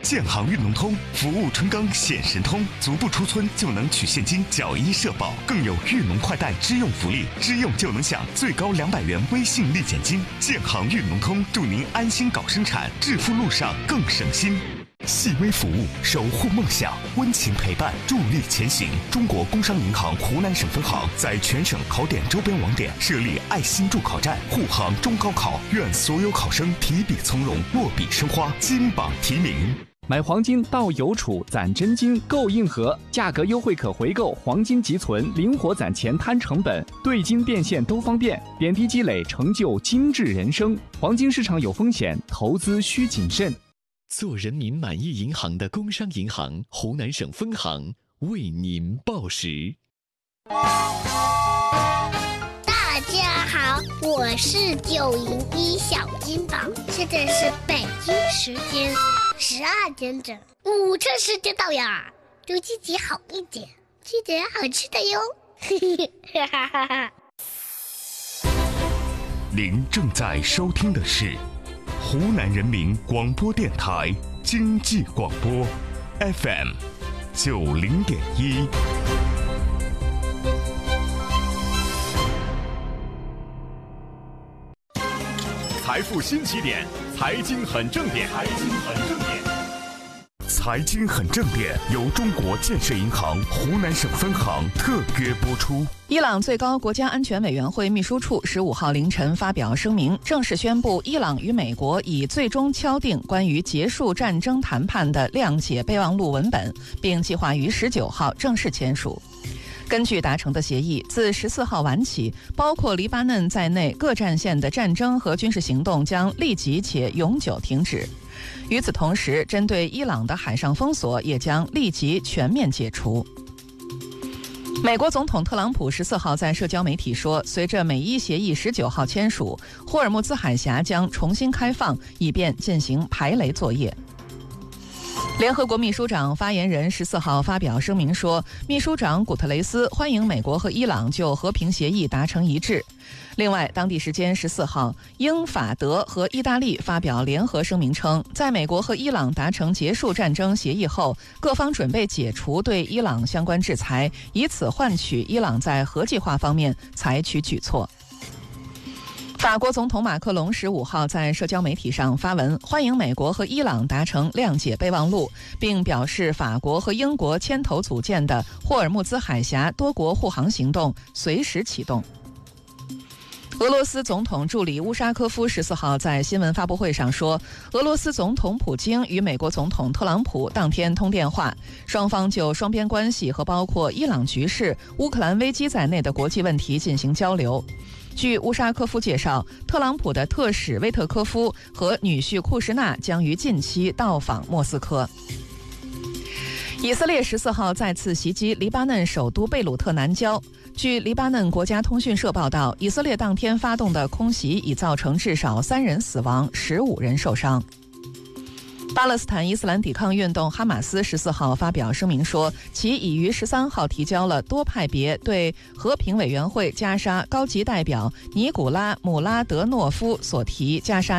建行运农通服务春耕显神通，足不出村就能取现金缴医社保，更有育农快贷支用福利，支用就能享最高200元微信立减金。建行运农通祝您安心搞生产，致富路上更省心。细微服务，守护梦想，温情陪伴，助力前行。中国工商银行湖南省分行在全省考点周边网点设立爱心助考站，护航中高考。愿所有考生提笔从容，落笔生花，金榜题名。 买黄金到邮储攒真金购硬核，价格优惠可回购，黄金即存，灵活攒钱摊成本，兑金变现都方便，点滴积累成就精致人生。黄金市场有风险，投资需谨慎。 做人民满意银行的工商银行湖南省分行为您报时。 大家好，我是901小金宝，现在是北京时间12点整，午餐时间到呀，对自己好一点，吃点好吃的哟。 您正在收听的是湖南人民广播电台经济广播 FM 90.1。 财富新起点，财经很正点，财经很正点。 财经很正点由中国建设银行湖南省分行特约播出。 伊朗最高国家安全委员会秘书处15号凌晨发表声明，正式宣布伊朗与美国已最终敲定关于结束战争谈判的谅解备忘录文本，并计划于19号正式签署。根据达成的协议，自14号晚起，包括黎巴嫩在内各战线的战争和军事行动将立即且永久停止。与此同时，针对伊朗的海上封锁也将立即全面解除。美国总统特朗普14号在社交媒体说，随着美伊协议19号签署，霍尔木兹海峡将重新开放，以便进行排雷作业。联合国秘书长发言人14号发表声明说，秘书长古特雷斯欢迎美国和伊朗就和平协议达成一致。另外，当地时间14号，英、法、德和意大利发表联合声明称，在美国和伊朗达成结束战争协议后，各方准备解除对伊朗相关制裁，以此换取伊朗在核计划方面采取举措。法国总统马克龙15号在社交媒体上发文，欢迎美国和伊朗达成谅解备忘录，并表示法国和英国牵头组建的霍尔木兹海峡多国护航行动随时启动。俄罗斯总统助理乌沙科夫14号在新闻发布会上说，俄罗斯总统普京与美国总统特朗普当天通电话，双方就双边关系和包括伊朗局势、乌克兰危机在内的国际问题进行交流。据乌沙科夫介绍，特朗普的特使威特科夫和女婿库什纳将于近期到访莫斯科。以色列14号再次袭击黎巴嫩首都贝鲁特南郊。据黎巴嫩国家通讯社报道，以色列当天发动的空袭已造成至少3人死亡，15人受伤。巴勒斯坦伊斯兰抵抗运动哈马斯14号发表声明说，其已于13号提交了多派别对和平委员会加沙高级代表尼古拉·姆拉德诺夫所提加沙